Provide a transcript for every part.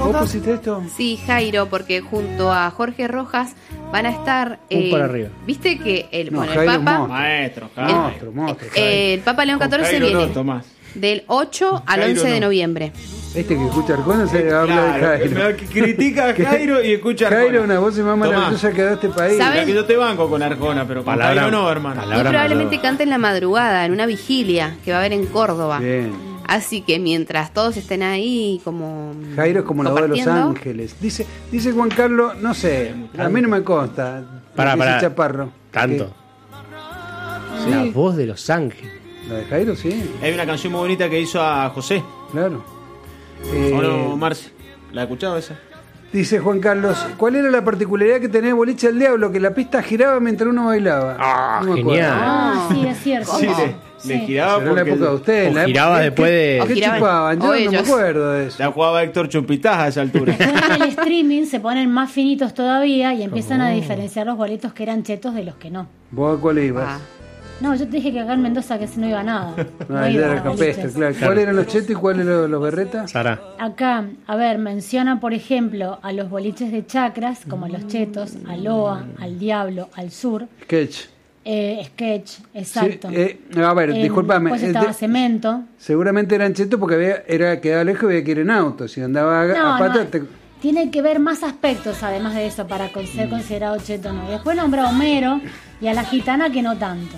¿Vos dos. pusiste esto? Sí, Jairo, porque junto a Jorge Rojas van a estar... para arriba. Viste que el No, el Jairo es Papa... Maestro, Monstruo. El Papa León Con XIV Jairo viene no, Tomás. del 8 al Jairo 11 de no. noviembre. Este que escucha Arjona se habla de Jairo. Critica a Jairo y escucha a Arjona. Jairo es una voz más maravillosa que ha dado este país. ¿Saben? La que yo te banco con Arjona, pero con Palabra- Jairo no, hermano. Y probablemente cante en la madrugada, en una vigilia que va a haber en Córdoba. Bien. Así que mientras todos estén ahí como... Jairo es como la voz de Los compartiendo, Ángeles. Dice Juan Carlos, no sé, a mí no me consta. Pará, Dice pará. Chaparro. Tanto. Sí. La voz de Los Ángeles. La de Jairo, sí, Hay una canción muy bonita que hizo a José. claro. ¿O no, Marce? ¿La has escuchado esa? Dice Juan Carlos, ¿cuál era la particularidad que tenía Boliche del Diablo? Que la pista giraba mientras uno bailaba. Ah, No me acuerdo. genial. Ah, sí, es cierto. Sí, Sí. le giraba Será la porque época de ustedes. O la giraba época- después de- O ¿Qué giraban- chupaban? o Yo no me ellos. acuerdo de eso. la jugaba Héctor Chumpitaz a esa altura. Después en el streaming se ponen más finitos todavía y empiezan a diferenciar los boletos que eran chetos de los que no. ¿Vos a cuál ibas? Ah, No, yo te dije que acá en Mendoza que si no iba nada. No, iba ya a era campestre, boliches. claro. ¿Cuáles eran los chetos y cuáles los berretas? Sara. Acá, a ver, menciona por ejemplo a los boliches de chacras, como los chetos, a Loa, al Diablo, al Sur, Sketch. Sketch, exacto. Sí, a ver, discúlpame. Después estaba Cemento. Seguramente eran chetos porque quedaba lejos y había que ir en auto. Si andaba a pata, Tiene que ver más aspectos además de eso para ser considerado cheto, ¿no? Y después nombra a Homero y a la gitana que no tanto.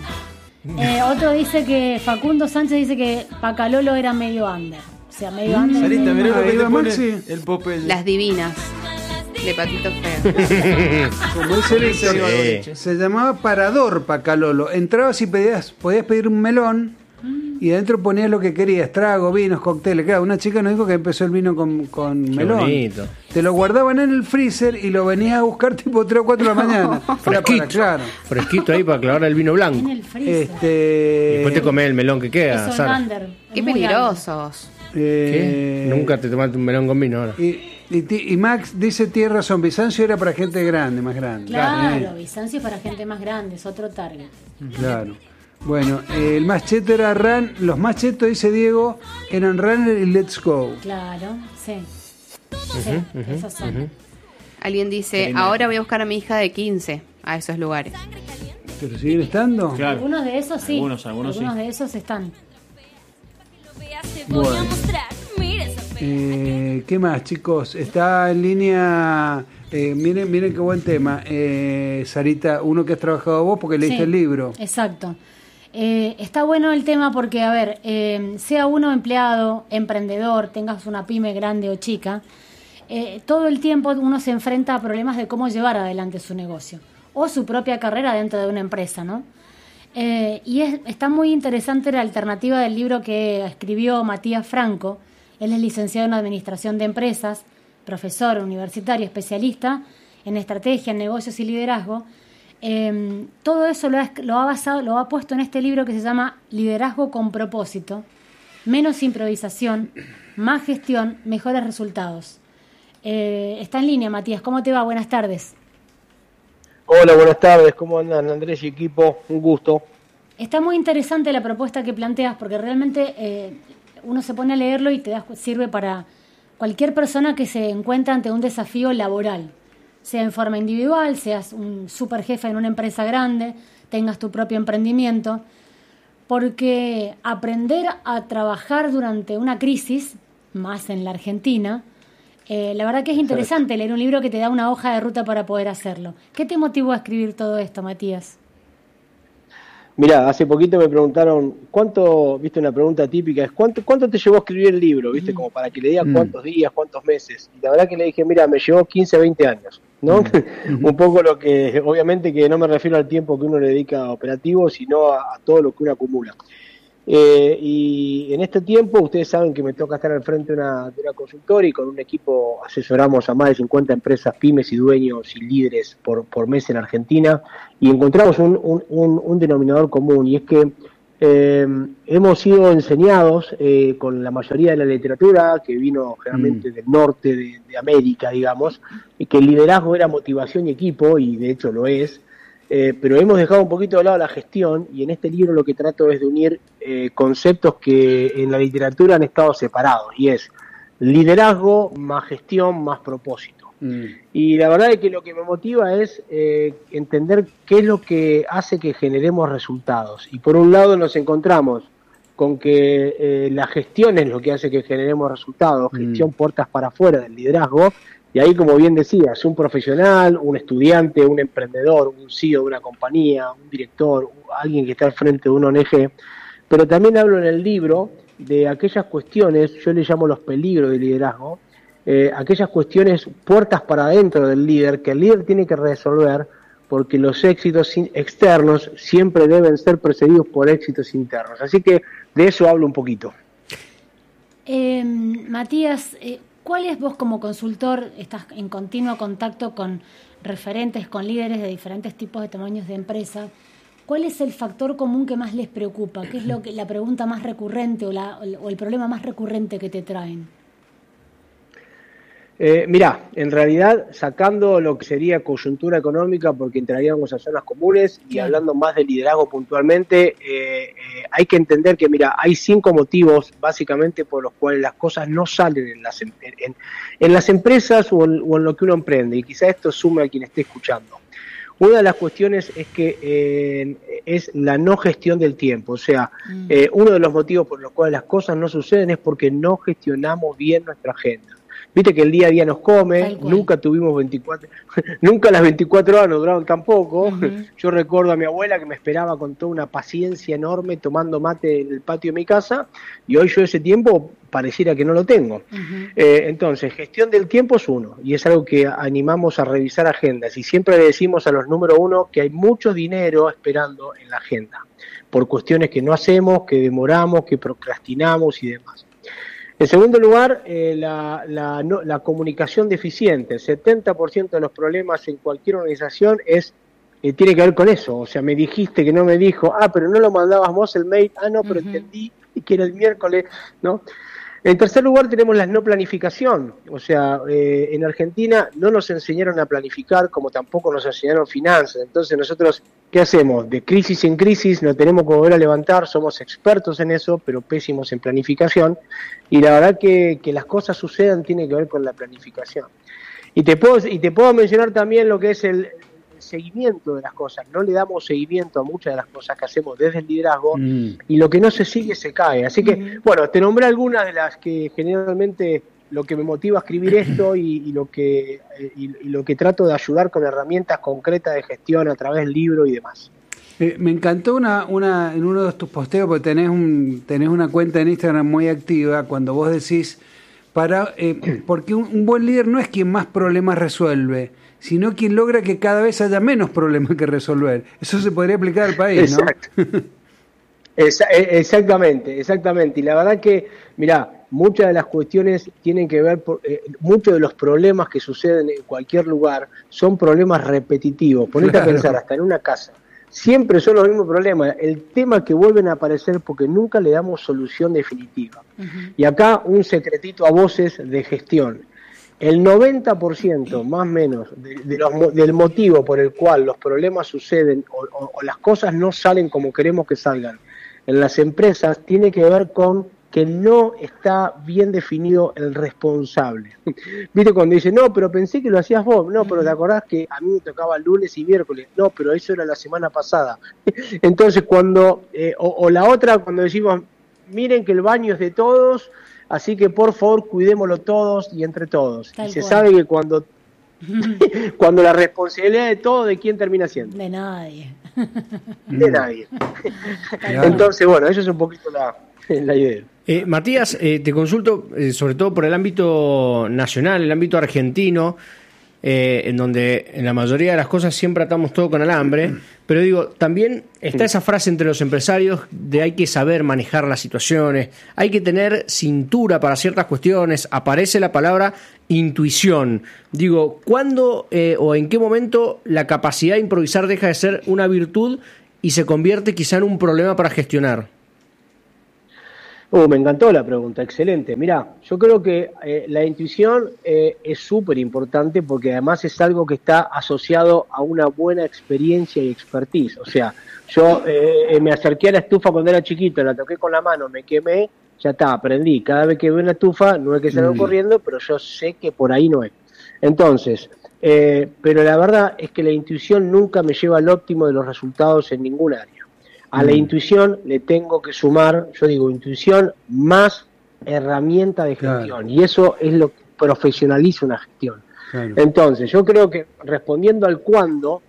Otro dice que Facundo Sánchez dice que Pacalolo era medio under. O sea, medio under. Sarita, mirá lo que Ahí te va pone Maxi. el Popeye. las divinas de Patito Feo. como dice el Sí. Héctor, se llamaba Parador Pacalolo. Entrabas y podías pedir un melón y adentro ponías lo que querías, tragos, vinos, cócteles. Claro, una chica nos dijo que empezó el vino con Qué melón. bonito. Te lo guardaban en el freezer y lo venías a buscar tipo 3 o 4 de la mañana. Era Fresquito. claro. Fresquito ahí para clavar el vino blanco. En el freezer. Y después te comés el melón que queda, Eso, Sara. under. Qué Muy peligrosos. ¿Qué? Nunca te tomaste un melón con vino ahora. Y Max dice, tierra razón, Bizancio era para gente grande, más grande. Claro, Bizancio es para gente más grande, es otro target. Claro. Bueno, el más cheto era Run. Los más chetos, dice Diego, eran Runner y Let's Go. Claro, sí. Sí, esos son. Alguien dice, Tremendo. ahora voy a buscar a mi hija de 15 a esos lugares. ¿Pero siguen estando? Claro. Algunos de esos sí. Algunos sí. de esos están. Bueno. ¿Qué más, chicos? Está en línea... miren qué buen tema. Sarita, uno que has trabajado vos porque leíste Sí, el libro. Exacto. Está bueno el tema porque, a ver, sea uno empleado, emprendedor, tengas una pyme grande o chica, todo el tiempo uno se enfrenta a problemas de cómo llevar adelante su negocio o su propia carrera dentro de una empresa, ¿no? Está muy interesante la alternativa del libro que escribió Matías Franco. Él es licenciado en Administración de Empresas, profesor universitario, especialista en estrategia, en negocios y liderazgo. Todo eso lo ha puesto en este libro que se llama Liderazgo con propósito, menos improvisación, más gestión, mejores resultados. Está en línea, Matías. ¿Cómo te va? Buenas tardes. Hola, buenas tardes. ¿Cómo andan, Andrés y equipo? Un gusto. Está muy interesante la propuesta que planteas porque realmente uno se pone a leerlo y sirve para cualquier persona que se encuentra ante un desafío laboral, sea en forma individual, seas un super jefe en una empresa grande, tengas tu propio emprendimiento, porque aprender a trabajar durante una crisis, más en la Argentina, la verdad que es interesante leer un libro que te da una hoja de ruta para poder hacerlo. ¿Qué te motivó a escribir todo esto, Matías? Mirá, hace poquito me preguntaron, viste, una pregunta típica, es ¿cuánto te llevó a escribir el libro? Viste, como para que le diga cuántos días, cuántos meses. Y la verdad que le dije, mira, me llevó 15, 20 años, ¿no? Un poco lo que, obviamente que no me refiero al tiempo que uno le dedica a operativo, sino a todo lo que uno acumula. Y en este tiempo, ustedes saben que me toca estar al frente de una consultora y con un equipo asesoramos a más de 50 empresas, pymes y dueños y líderes por mes en Argentina, y encontramos un denominador común, y es que hemos sido enseñados con la mayoría de la literatura que vino generalmente del norte de América, digamos, y que el liderazgo era motivación y equipo, y de hecho lo es. Pero hemos dejado un poquito de lado la gestión, y en este libro lo que trato es de unir conceptos que en la literatura han estado separados, y es liderazgo más gestión más propósito. Y la verdad es que lo que me motiva es entender qué es lo que hace que generemos resultados. Y por un lado nos encontramos con que la gestión es lo que hace que generemos resultados, gestión puertas para afuera del liderazgo, y ahí, como bien decías, un profesional, un estudiante, un emprendedor, un CEO de una compañía, un director, alguien que está al frente de una ONG, pero también hablo en el libro de aquellas cuestiones, yo le llamo los peligros del liderazgo, aquellas cuestiones puertas para adentro del líder, que el líder tiene que resolver, porque los éxitos externos siempre deben ser precedidos por éxitos internos. Así que de eso hablo un poquito. Matías, ¿cuál es, vos como consultor, estás en continuo contacto con referentes, con líderes de diferentes tipos de tamaños de empresa? ¿Cuál es el factor común que más les preocupa? ¿Qué es la pregunta más recurrente o el problema más recurrente que te traen? Mirá, en realidad, sacando lo que sería coyuntura económica, porque entraríamos a zonas comunes, y hablando más de liderazgo puntualmente, hay que entender que, mira, hay 5 motivos básicamente por los cuales las cosas no salen en las empresas o en lo que uno emprende, y quizá esto sume a quien esté escuchando. Una de las cuestiones es que es la no gestión del tiempo, o sea, uno de los motivos por los cuales las cosas no suceden es porque no gestionamos bien nuestra agenda. Viste que el día a día nos come, nunca tuvimos 24, nunca las 24 horas nos duraron tampoco. Yo recuerdo a mi abuela que me esperaba con toda una paciencia enorme tomando mate en el patio de mi casa, y hoy yo ese tiempo pareciera que no lo tengo. Entonces, gestión del tiempo es uno, y es algo que animamos a revisar agendas, y siempre le decimos a los número 1 que hay mucho dinero esperando en la agenda, por cuestiones que no hacemos, que demoramos, que procrastinamos y demás. En segundo lugar, la comunicación deficiente. El 70% de los problemas en cualquier organización tiene que ver con eso. O sea, me dijiste que no me dijo, pero no lo mandabas vos el mail, no, pero entendí que era el miércoles, ¿no? En tercer lugar tenemos la no planificación, o sea, en Argentina no nos enseñaron a planificar como tampoco nos enseñaron finanzas, entonces nosotros, ¿qué hacemos? De crisis en crisis nos tenemos que volver a levantar, somos expertos en eso, pero pésimos en planificación, y la verdad que las cosas sucedan tiene que ver con la planificación. Y te puedo mencionar también lo que es el seguimiento de las cosas, no le damos seguimiento a muchas de las cosas que hacemos desde el liderazgo, y lo que no se sigue se cae, así que, bueno, te nombré algunas de las que generalmente lo que me motiva a escribir esto y lo que trato de ayudar con herramientas concretas de gestión a través del libro y demás. Me encantó en uno de tus posteos, porque tenés una cuenta en Instagram muy activa, cuando vos decís, porque un buen líder no es quien más problemas resuelve, sino quien logra que cada vez haya menos problemas que resolver. Eso se podría aplicar al país, ¿no? Exactamente. Y la verdad que, mirá, muchas de las cuestiones tienen que ver, muchos de los problemas que suceden en cualquier lugar son problemas repetitivos. Ponete a pensar, hasta en una casa. Siempre son los mismos problemas. El tema que vuelven a aparecer porque nunca le damos solución definitiva. Y acá un secretito a voces de gestión. El 90% más o menos del motivo por el cual los problemas suceden o las cosas no salen como queremos que salgan en las empresas tiene que ver con que no está bien definido el responsable. ¿Viste cuando dice, no, pero pensé que lo hacías vos? No, pero ¿te acordás que a mí me tocaba lunes y miércoles? No, pero eso era la semana pasada. Entonces cuando, o la otra cuando decimos, miren que el baño es de todos, así que por favor cuidémoslo todos y entre todos. Y se sabe que cuando la responsabilidad de todo, ¿de quién termina siendo? De nadie. De nadie. Entonces, bueno, eso es un poquito la idea. Matías, te consulto sobre todo por el ámbito nacional, el ámbito argentino, en donde en la mayoría de las cosas siempre atamos todo con alambre, pero digo, también está esa frase entre los empresarios de hay que saber manejar las situaciones, hay que tener cintura para ciertas cuestiones, aparece la palabra intuición. Digo, ¿cuándo o en qué momento la capacidad de improvisar deja de ser una virtud y se convierte quizá en un problema para gestionar? Me encantó la pregunta, excelente. Mirá, yo creo que la intuición es súper importante porque además es algo que está asociado a una buena experiencia y expertise. O sea, yo me acerqué a la estufa cuando era chiquito, la toqué con la mano, me quemé, ya está, aprendí. Cada vez que veo una estufa, no es que salgo corriendo, pero yo sé que por ahí no es. Entonces, pero la verdad es que la intuición nunca me lleva al óptimo de los resultados en ningún área. A la intuición le tengo que sumar, yo digo, intuición más herramienta de gestión, claro. Y eso es lo que profesionaliza una gestión. Claro. Entonces, yo creo que respondiendo al cuándo,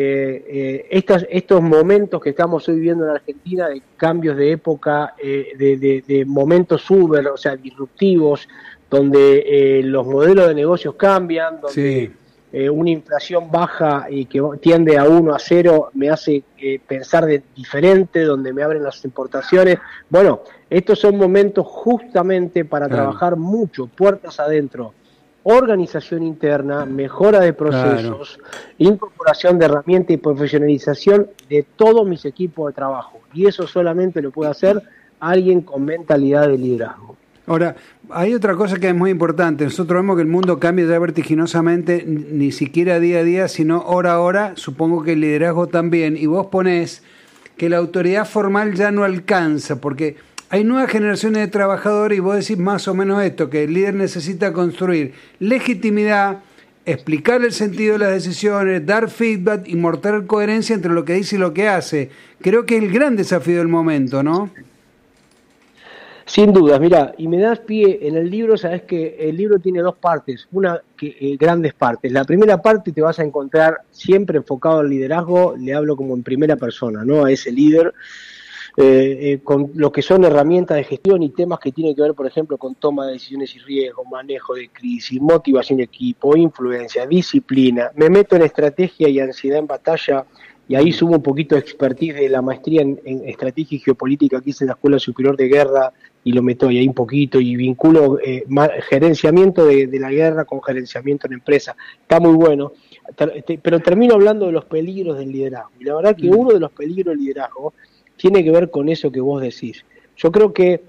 estos momentos que estamos hoy viviendo en Argentina, de cambios de época, de momentos uber, o sea, disruptivos, donde los modelos de negocios cambian, donde una inflación baja y que tiende a 1 a 0 me hace pensar diferente, donde me abren las importaciones. Bueno, estos son momentos justamente para trabajar mucho, puertas adentro, organización interna, mejora de procesos, incorporación de herramientas y profesionalización de todos mis equipos de trabajo. Y eso solamente lo puede hacer alguien con mentalidad de liderazgo. Ahora, hay otra cosa que es muy importante. Nosotros vemos que el mundo cambia ya vertiginosamente, ni siquiera día a día, sino hora a hora. Supongo que el liderazgo también. Y vos ponés que la autoridad formal ya no alcanza, porque hay nuevas generaciones de trabajadores y vos decís más o menos esto, que el líder necesita construir legitimidad, explicar el sentido de las decisiones, dar feedback y mostrar coherencia entre lo que dice y lo que hace. Creo que es el gran desafío del momento, ¿no? Sin dudas, mira, y me das pie en el libro, sabes que el libro tiene 2 partes, grandes partes. La primera parte te vas a encontrar siempre enfocado al liderazgo, le hablo como en primera persona, ¿no? A ese líder, con lo que son herramientas de gestión y temas que tienen que ver, por ejemplo, con toma de decisiones y riesgos, manejo de crisis, motivación de equipo, influencia, disciplina. Me meto en estrategia y ansiedad en batalla, y ahí subo un poquito de expertise de la maestría en estrategia y geopolítica que hice en la Escuela Superior de Guerra, y lo meto ahí un poquito, y vinculo gerenciamiento de la guerra con gerenciamiento en empresa. Está muy bueno, pero termino hablando de los peligros del liderazgo. Y la verdad que uno de los peligros del liderazgo tiene que ver con eso que vos decís. Yo creo que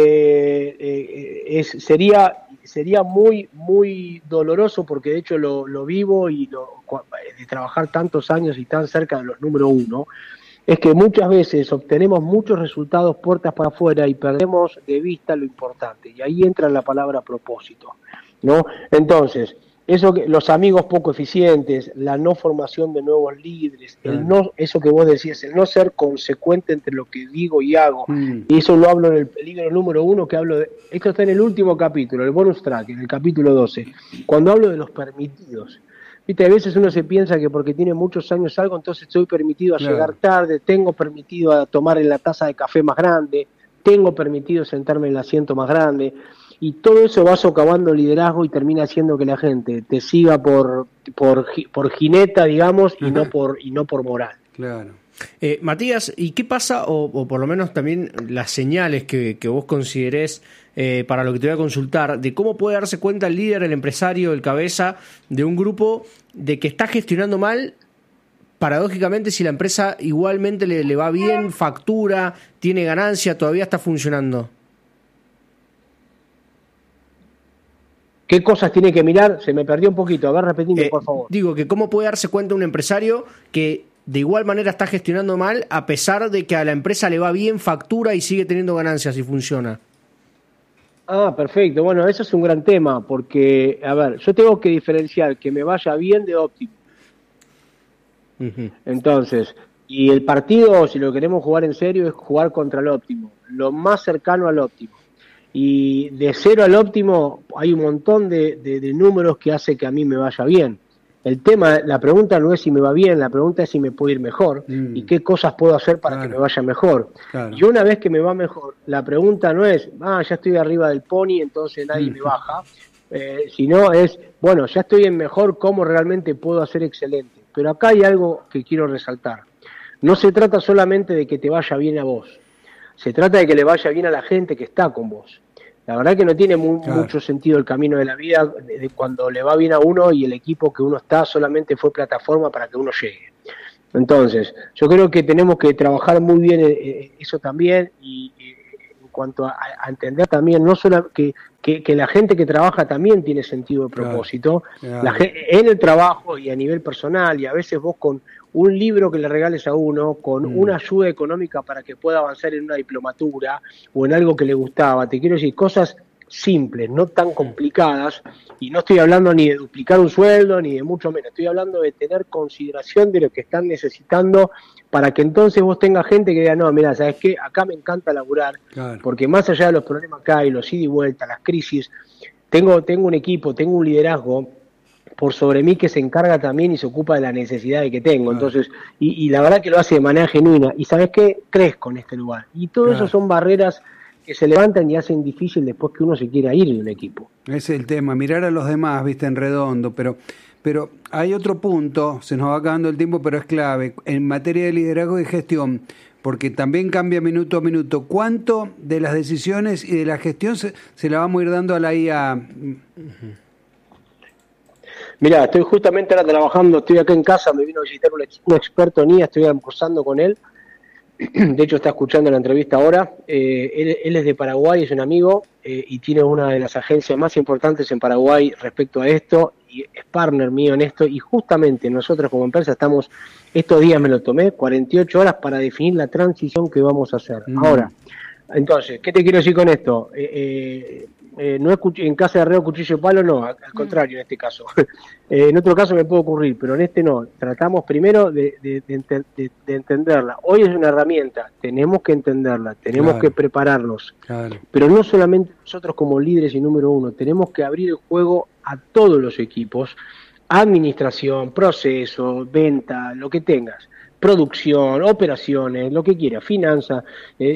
sería muy muy doloroso, porque de hecho lo vivo, y de trabajar tantos años y tan cerca de los número 1, es que muchas veces obtenemos muchos resultados puertas para afuera y perdemos de vista lo importante, y ahí entra la palabra propósito, ¿no? Entonces, los amigos poco eficientes, la no formación de nuevos líderes, eso que vos decías, el no ser consecuente entre lo que digo y hago, y eso lo hablo en el peligro número 1, que hablo de, esto está en el último capítulo, el bonus track, en el capítulo 12, cuando hablo de los permitidos. Viste, a veces uno se piensa que porque tiene muchos años algo, entonces estoy permitido a llegar tarde, tengo permitido a tomar en la taza de café más grande, tengo permitido sentarme en el asiento más grande, y todo eso va socavando el liderazgo y termina haciendo que la gente te siga por jineta, digamos, y no por moral. Claro. Matías, ¿y qué pasa, o por lo menos también las señales que vos considerés para lo que te voy a consultar, de cómo puede darse cuenta el líder, el empresario, el cabeza de un grupo de que está gestionando mal, paradójicamente, si la empresa igualmente le va bien, factura, tiene ganancia, todavía está funcionando? ¿Qué cosas tiene que mirar? Se me perdió un poquito, a ver, repetime, por favor. Digo, que cómo puede darse cuenta un empresario que de igual manera está gestionando mal, a pesar de que a la empresa le va bien, factura y sigue teniendo ganancias y funciona. Ah, perfecto. Bueno, eso es un gran tema, porque, a ver, yo tengo que diferenciar que me vaya bien de óptimo. Entonces, y el partido, si lo queremos jugar en serio, es jugar contra el óptimo, lo más cercano al óptimo. Y de 0 al óptimo hay un montón de números que hace que a mí me vaya bien. El tema, la pregunta no es si me va bien, la pregunta es si me puedo ir mejor y qué cosas puedo hacer para que me vaya mejor. Claro. Y una vez que me va mejor, la pregunta no es, ya estoy arriba del pony, entonces nadie me baja, sino es, bueno, ya estoy en mejor, ¿cómo realmente puedo hacer excelente? Pero acá hay algo que quiero resaltar. No se trata solamente de que te vaya bien a vos, se trata de que le vaya bien a la gente que está con vos. La verdad que no tiene mucho sentido el camino de la vida de cuando le va bien a uno y el equipo que uno está solamente fue plataforma para que uno llegue. Entonces, yo creo que tenemos que trabajar muy bien eso también, y en cuanto a entender también, no solo que la gente que trabaja también tiene sentido de propósito, en el trabajo y a nivel personal, y a veces vos con un libro que le regales a uno, con una ayuda económica para que pueda avanzar en una diplomatura o en algo que le gustaba. Te quiero decir, cosas simples, no tan complicadas, y no estoy hablando ni de duplicar un sueldo, ni de mucho menos, estoy hablando de tener consideración de lo que están necesitando, para que entonces vos tengas gente que diga, no, mira, ¿sabes qué? Acá me encanta laburar, claro, porque más allá de los problemas que hay, los ida y vuelta, las crisis, tengo un equipo, tengo un liderazgo por sobre mí que se encarga también y se ocupa de la necesidad que tengo, claro. Entonces, y la verdad que lo hace de manera genuina, y ¿sabes qué? Crezco en este lugar, y todo claro. Eso son barreras que se levantan y hacen difícil después que uno se quiera ir de un equipo. Ese es el tema, mirar a los demás, viste, en redondo, pero hay otro punto, se nos va acabando el tiempo, pero es clave, en materia de liderazgo y gestión, porque también cambia minuto a minuto. ¿Cuánto de las decisiones y de la gestión se la vamos a ir dando a la IA? Mirá, estoy justamente ahora trabajando, estoy acá en casa, me vino a visitar un experto en IA, estoy almorzando con él. De hecho está escuchando la entrevista ahora. Él es de Paraguay, es un amigo y tiene una de las agencias más importantes en Paraguay respecto a esto y es partner mío en esto, y justamente nosotros como empresa estamos, estos días me lo tomé, 48 horas para definir la transición que vamos a hacer. Ahora, entonces, ¿qué te quiero decir con esto? No es en casa de arreo, cuchillo, palo, no, al contrario en este caso. En otro caso me puede ocurrir, pero en este no. Tratamos primero de entenderla. Hoy es una herramienta, tenemos que entenderla, tenemos claro. Que prepararnos. Claro. Pero no solamente nosotros como líderes y número uno, tenemos que abrir el juego a todos los equipos, administración, proceso, venta, lo que tengas. Producción, operaciones, lo que quiera, finanzas,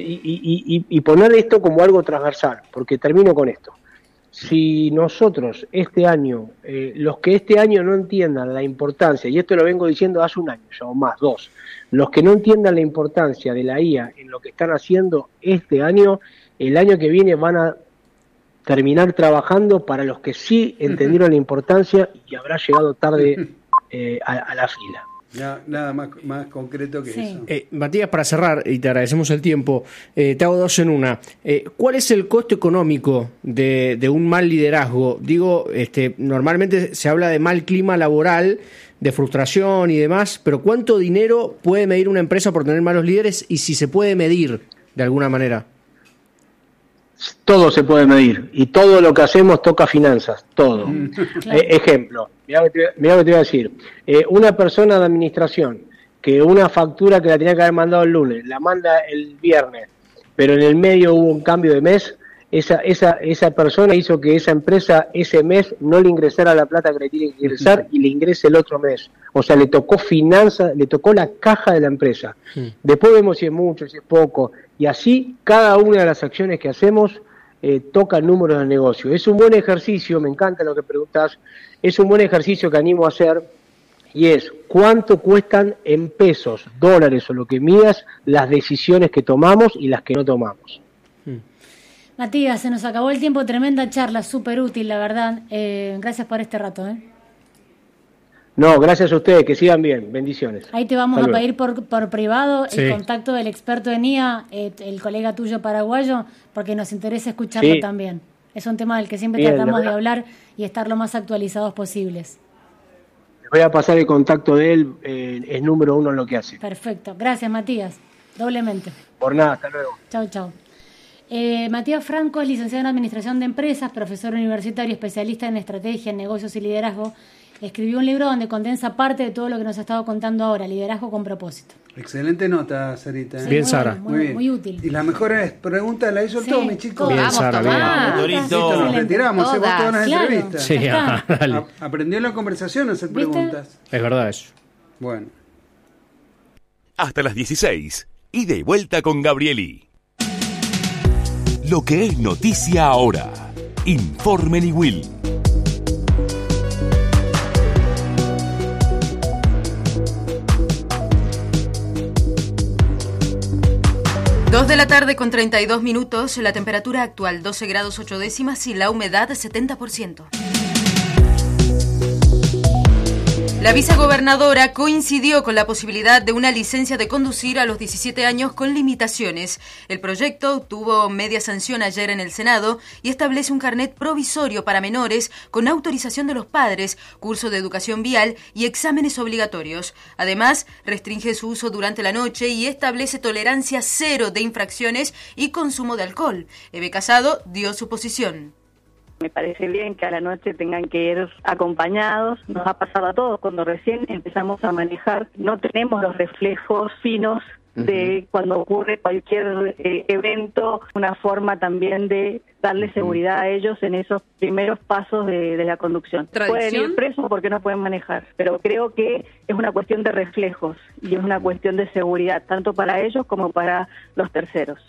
y poner esto como algo transversal, porque termino con esto. Si nosotros este año, los que este año no entiendan la importancia, y esto lo vengo diciendo hace un año ya o más, 2, los que no entiendan la importancia de la IA en lo que están haciendo este año, el año que viene van a terminar trabajando para los que sí entendieron la importancia y habrá llegado tarde a la fila. Nada más concreto que sí. Eso. Matías, para cerrar, y te agradecemos el tiempo, te hago dos en una. ¿Cuál es el costo económico de un mal liderazgo? Digo, normalmente se habla de mal clima laboral, de frustración y demás, pero ¿cuánto dinero puede medir una empresa por tener malos líderes y si se puede medir de alguna manera? Todo se puede medir y todo lo que hacemos toca finanzas, todo. Claro. Ejemplo, mirá lo que te voy a decir. Una persona de administración que una factura que la tenía que haber mandado el lunes, la manda el viernes, pero en el medio hubo un cambio de mes, esa persona hizo que esa empresa ese mes no le ingresara la plata que le tiene que ingresar y le ingrese el otro mes. O sea, le tocó finanzas, le tocó la caja de la empresa. Después vemos si es mucho, si es poco. Y así, cada una de las acciones que hacemos toca números de negocio. Es un buen ejercicio, me encanta lo que preguntas, es un buen ejercicio que animo a hacer, y es cuánto cuestan en pesos, dólares o lo que midas las decisiones que tomamos y las que no tomamos. Matías, se nos acabó el tiempo, tremenda charla, súper útil, la verdad. Gracias por este rato. No, gracias a ustedes, que sigan bien, bendiciones. Ahí te vamos a pedir por privado el contacto del experto en IA, el colega tuyo paraguayo, porque nos interesa escucharlo también. Es un tema del que siempre tratamos de hablar y estar lo más actualizados posibles. Les voy a pasar el contacto de él, es número uno en lo que hace. Perfecto, gracias Matías, doblemente. Por nada, hasta luego. Chau. Matías Franco es licenciado en Administración de Empresas, profesor universitario, especialista en estrategia, en negocios y liderazgo. Escribió un libro donde condensa parte de todo lo que nos ha estado contando ahora, Liderazgo con Propósito. Excelente nota, Sarita. Sí, bien, Sara. Muy útil. Y las mejores preguntas las hizo el Tommy, chicos. Bien, Sara, bien. Nos retiramos, vos todas las entrevistas. Sí, dale. Aprendió en la conversación a hacer preguntas. Es verdad eso. Bueno. Hasta las 16. Ida y vuelta con Gabrieli. Lo que es noticia ahora. Informe Niwil. 2 de la tarde con 32 minutos, la temperatura actual 12 grados 8 décimas y la humedad 70%. La vicegobernadora coincidió con la posibilidad de una licencia de conducir a los 17 años con limitaciones. El proyecto obtuvo media sanción ayer en el Senado y establece un carnet provisorio para menores con autorización de los padres, curso de educación vial y exámenes obligatorios. Además, restringe su uso durante la noche y establece tolerancia cero de infracciones y consumo de alcohol. Eve Casado dio su posición. Me parece bien que a la noche tengan que ir acompañados. Nos ha pasado a todos cuando recién empezamos a manejar. No tenemos los reflejos finos de cuando ocurre cualquier evento, una forma también de darle seguridad a ellos en esos primeros pasos de la conducción. Pueden ir presos porque no pueden manejar, pero creo que es una cuestión de reflejos y es una cuestión de seguridad, tanto para ellos como para los terceros.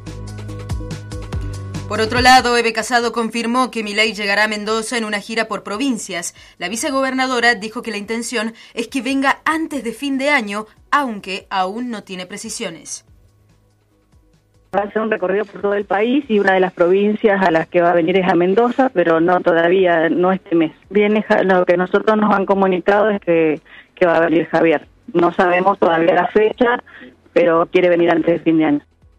Por otro lado, Eve Casado confirmó que Milei llegará a Mendoza en una gira por provincias. La vicegobernadora dijo que la intención es que venga antes de fin de año, aunque aún no tiene precisiones. Va a hacer un recorrido por todo el país y una de las provincias a las que va a venir es a Mendoza, pero no todavía, no este mes. Viene, lo que nosotros nos han comunicado es que va a venir Javier. No sabemos todavía la fecha, pero quiere venir antes de fin de año.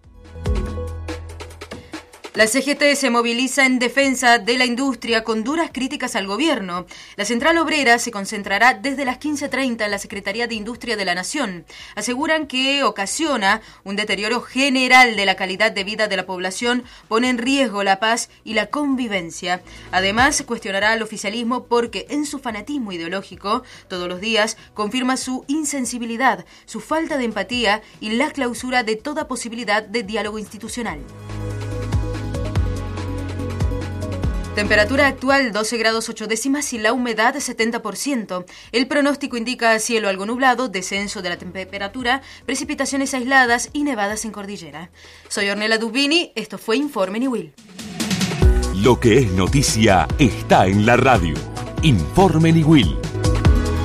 La CGT se moviliza en defensa de la industria con duras críticas al gobierno. La Central Obrera se concentrará desde las 15:30 en la Secretaría de Industria de la Nación. Aseguran que ocasiona un deterioro general de la calidad de vida de la población, pone en riesgo la paz y la convivencia. Además, cuestionará al oficialismo porque en su fanatismo ideológico, todos los días, confirma su insensibilidad, su falta de empatía y la clausura de toda posibilidad de diálogo institucional. Temperatura actual 12 grados 8 décimas y la humedad 70%. El pronóstico indica cielo algo nublado, descenso de la temperatura, precipitaciones aisladas y nevadas en cordillera. Soy Ornella Dubini, esto fue Informe Niwil. Lo que es noticia está en la radio. Informe Niwil.